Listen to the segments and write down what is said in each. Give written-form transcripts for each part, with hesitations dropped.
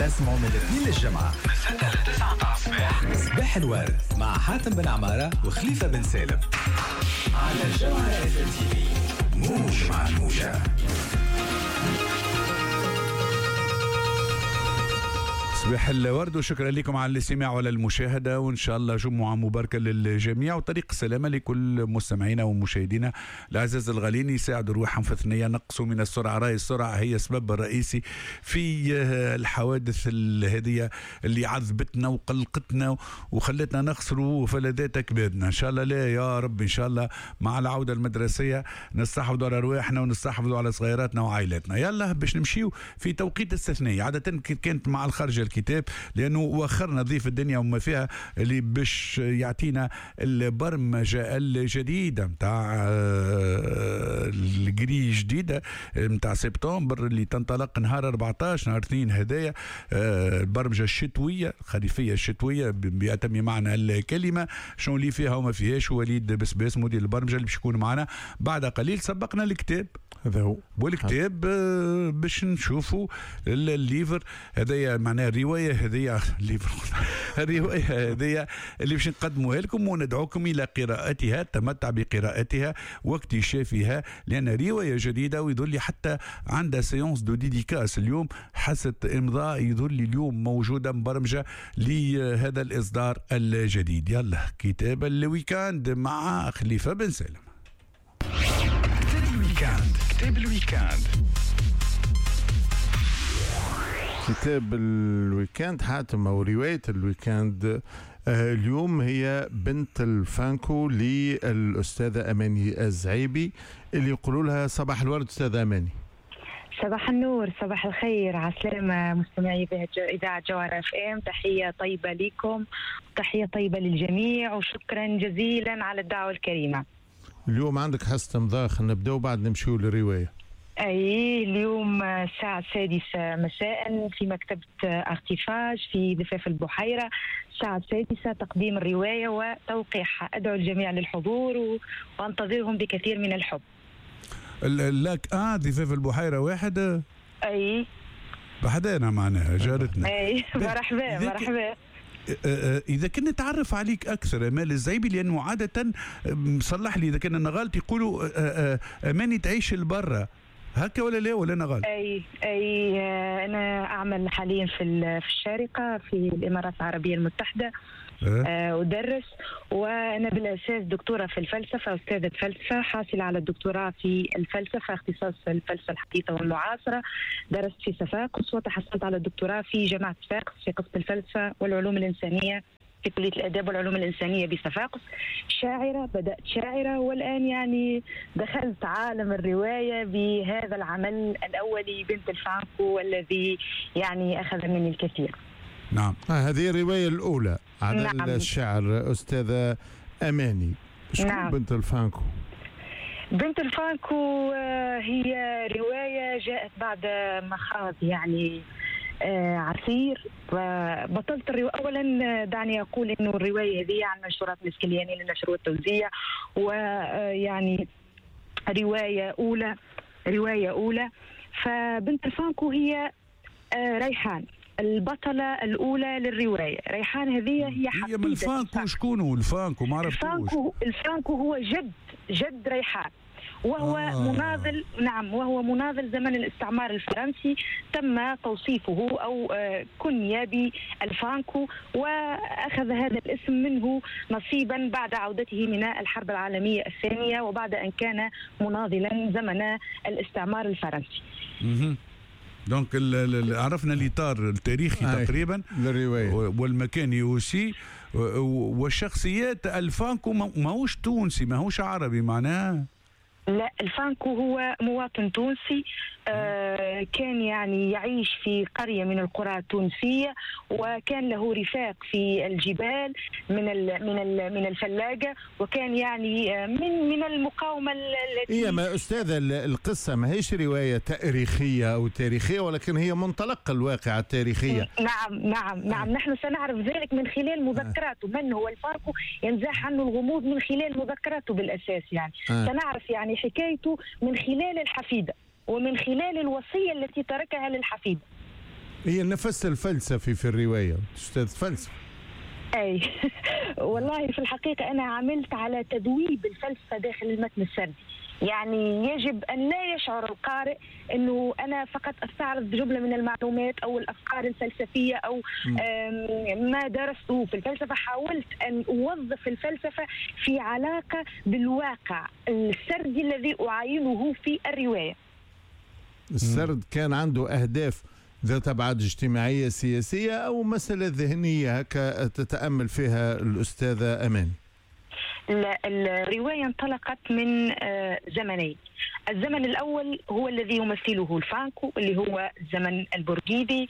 اسمعوا من الاثنين للجمعة من 6 ل 9 الصباح صباح الورد مع حاتم بن عمارة وخليفة بن سالم على الجمعة FMTV. موج مع الموجة. صباح الورد وشكرا لكم على الاستماع وعلى المشاهدة، وإن شاء الله جمعة مباركة للجميع وطريق السلامة لكل مستمعينا ومشاهدينا الأعزاء الغاليين. يساعدوا روحهم في ثنية نقصوا من السرعة، راهي السرعة هي السبب الرئيسي في الحوادث هذه اللي عذبتنا وقلقتنا وخلتنا نخسروا فلذات كبادنا. إن شاء الله لا يا رب، إن شاء الله مع العودة المدرسية نستحفظوا على أرواحنا ونستحفظوا على صغيراتنا وعائلاتنا. يلا باش نمشيو في توقيت استثنائي. عادة كانت مع الخارج الكتاب لأنه وخرنا ضيف الدنيا وما فيها اللي باش يعطينا البرمجة الجديدة متاع الجري جديدة متاع سبتمبر اللي تنطلق نهار 14 نهار 2 هدايا. البرمجة الشتوية الخريفية الشتوية بأتم معنى الكلمة. شنو اللي فيها وما فيهاش؟ وليد بسباس مدير البرمجة اللي باش يكون معنا بعد قليل. سبقنا الكتاب هذا هو، والكتاب باش نشوفوا الليفر هذايا معناها الرواية هذه الرواية هذه اللي باش نقدموها لكم وندعوكم إلى قراءتها. تمتع بقراءتها واكتشافها لأن رواية جديدة ويظل لي حتى عندها سيونس دو ديديكاس اليوم حسب إمضاء يظل لي اليوم موجودة مبرمجة لهذا الإصدار الجديد. يلا كتاب الويكاند مع خليفة بن سالم. كتاب الويكاند كتاب الويكاند حاتم أو رواية الويكاند اليوم هي بنت الفانكو للأستاذة أماني الزعيبي اللي يقولوا لها صباح الورد أستاذة أماني. صباح النور، صباح الخير، عسلامة مستمعي إذاعة جوهر FM. تحية طيبة لكم، تحية طيبة للجميع، وشكرا جزيلا على الدعوة الكريمة. اليوم عندك حصة امضاء، خلينا نبداو بعد نمشيو للرواية. أي اليوم الساعة 6 مساء في مكتبة ارتفاج في ضفاف البحيرة. الساعة 6 تقديم الرواية وتوقيعها. أدعو الجميع للحضور وأنتظرهم بكثير من الحب. لك ضفاف البحيرة واحد أي بحدانا معناها جارتنا. أي مرحبا مرحبا. إذا كنا نتعرف عليك أكثر أمال الزعيبي، لأنه عادة صلح لي إذا كان أنا غلط يقولوا أماني تعيش البرة، هكا ولا لا ولا أنا غلط؟ أي أنا أعمل حاليا في الشارقة في الإمارات العربية المتحدة. أدرس وأنا بالأساس دكتورة في الفلسفة، أستاذة فلسفة حاصلة على الدكتوراه في الفلسفة، اختصاص الفلسفة الحديثة والمعاصرة. درست في صفاقس وتحصلت على الدكتوراه في جامعة صفاقس في قسم الفلسفة والعلوم الإنسانية في كلية الآداب والعلوم الإنسانية بصفاقس. شاعرة، بدأت شاعرة والآن يعني دخلت عالم الرواية بهذا العمل الأولي بنت الفانكو والذي يعني أخذ مني الكثير. نعم. هذه الرواية الأولى على نعم. الشعر أستاذة أماني. شو نعم. بنت الفانكو؟ بنت الفانكو هي رواية جاءت بعد مخاض يعني عسير. وبطلت الرواية أولا دعني أقول إنه الرواية هذه عن منشورات الإسكلياني للنشر والتوزيع، ويعني رواية أولى. فبنت الفانكو هي ريحان البطلة الأولى للرواية. ريحان هذه هي من الفانكو. شكون هو الفانكو؟ ما عرفتوش. الفانكو هو جد ريحان، وهو مناضل. نعم، وهو مناضل زمن الاستعمار الفرنسي. تم توصيفه أو كنية بالفانكو، وأخذ هذا الاسم منه نصيبا بعد عودته من الحرب العالمية الثانية وبعد أن كان مناضلا زمن الاستعمار الفرنسي. دونك عرفنا الإطار التاريخي تقريبا للرواية والمكاني وسي والشخصيات. الفانكو ماهوش تونسي ماهوش عربي معناه؟ لا، الفانكو هو مواطن تونسي. كان يعني يعيش في قرية من القرى التونسية، وكان له رفاق في الجبال من الفلاجة، وكان يعني من المقاومة التي ما أستاذة القصة ما هيش رواية تاريخية ولكن هي منطلق الواقعة التاريخية. نعم. نحن سنعرف ذلك من خلال مذكراته. من هو الفانكو؟ ينزاح عنه الغموض من خلال مذكراته بالأساس يعني. سنعرف يعني حكايته من خلال الحفيدة ومن خلال الوصية التي تركها للحفيدة. هي النفس الفلسفي في الرواية، أستاذ فلسفة. أي والله في الحقيقة أنا عملت على تذويب الفلسفة داخل المتن السردي. يعني يجب أن لا يشعر القارئ أنه أنا فقط أستعرض جملة من المعلومات أو الأفكار الفلسفية أو ما درسته في الفلسفة. حاولت أن أوظف الفلسفة في علاقة بالواقع السردي الذي أعاينه في الرواية. السرد كان عنده أهداف ذات أبعاد اجتماعية سياسية أو مسألة ذهنية هكا تتأمل فيها الأستاذة أمان؟ الرواية انطلقت من زمنين. الزمن الأول هو الذي يمثله الفانكو اللي هو الزمن البورغيدي،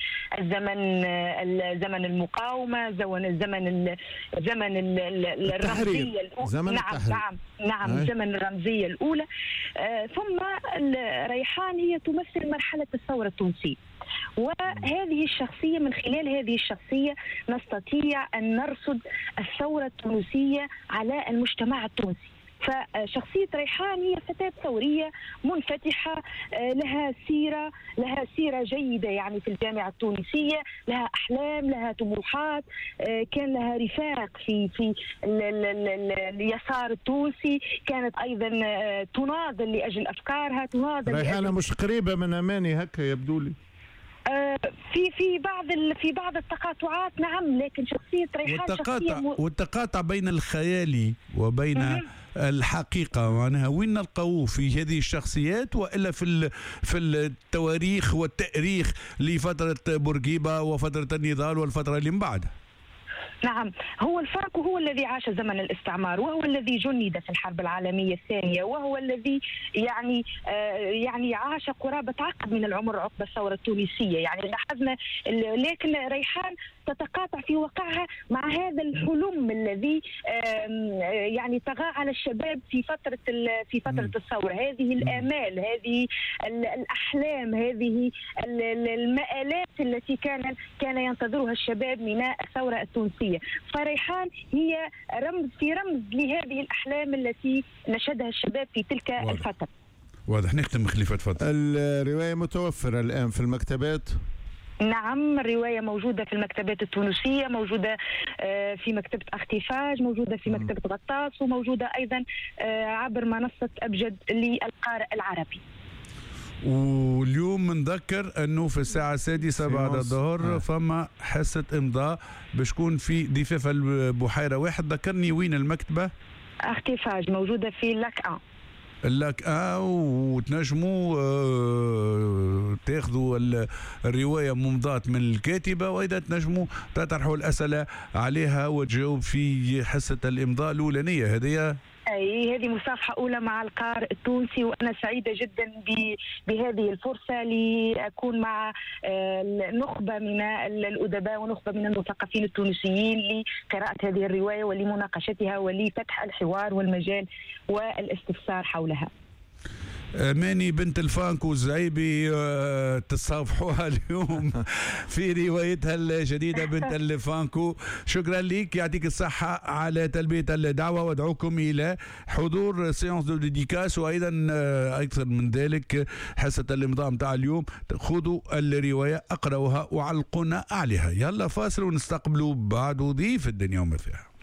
زمن المقاومة، زمن الرمزية الأولى. نعم الزمن الرمزية الأولى. ثم ريحان هي تمثل مرحلة الثورة التونسية، وهذه الشخصية من خلال هذه الشخصية نستطيع أن نرصد الثورة التونسية على المجتمع التونسي. فشخصية ريحان هي فتاة ثورية منفتحة، لها سيرة جيدة يعني في الجامعة التونسية، لها أحلام، لها طموحات، كان لها رفاق في اليسار التونسي، كانت أيضا تناضل لأجل أفكارها، ريحانة مش قريبة من أماني هكا يبدو لي. في بعض التقاطعات نعم، لكن شخصية ريحان والتقاطع بين الخيال وبين الحقيقة، معناها وين نلقاوه في هذه الشخصيات وإلا في التواريخ والتأريخ لفترة بورقيبة وفترة النضال والفترة اللي من بعدها؟ نعم، هو الفانكو هو الذي عاش زمن الاستعمار، وهو الذي جند في الحرب العالمية الثانية، وهو الذي يعني عاش قرابة عقد من العمر عقب الثورة التونسية. يعني لاحظنا، لكن ريحان تتقاطع في واقعها مع هذا الحلم الذي يعني طغى على الشباب في فترة الثورة. هذه الآمال، هذه الأحلام، هذه المآلات التي كان ينتظرها الشباب من الثورة التونسية. فريحان هي رمز لهذه الأحلام التي نشدها الشباب في تلك الفترة. واضح. نختم خليفة تفضل. الرواية متوفرة الآن في المكتبات؟ نعم، الرواية موجودة في المكتبات التونسية، موجودة في مكتبة اختفاج، موجودة في مكتبة غطاس، وموجودة أيضا عبر منصة أبجد للقارئ العربي. واليوم نذكر أنه في الساعة 6 بعد الظهر فما حصة إمضاء باش تكون في ضفاف البحيرة. واحد ذكرني وين المكتبة؟ اختفاج، موجودة في لاك وتنجموا تاخذوا الرواية ممضاة من الكاتبة، وإذا تنجموا تطرحوا الأسئلة عليها وتجاوب في حصة الإمضاء الأولانية. هذه مصافحة أولى مع القارئ التونسي، وأنا سعيدة جدا بهذه الفرصة لأكون مع نخبة من الأدباء ونخبة من المثقفين التونسيين لقراءة هذه الرواية ولمناقشتها ولفتح الحوار والمجال والاستفسار حولها. ماني بنت الفانكو الزعيبي تصافحوها اليوم في روايتها الجديدة بنت الفانكو. شكرا لك، يعطيك الصحة على تلبية الدعوة، وادعوكم إلى حضور سيونس دو ديديكاس، وأيضا أكثر من ذلك حصة الإمضاء متاع اليوم. خذوا الرواية اقرأوها وعلقونا عليها. يلا فاصل ونستقبلوا بعد ضيف الدنيا وما فيها.